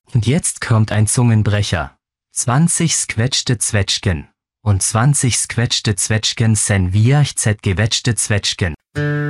Und jetzt kommt ein Zungenbrecher. 20 squetschte Zwetschgen. Und 20 squetschte Zwetschgen sen wir z gewetschte Zwetschgen.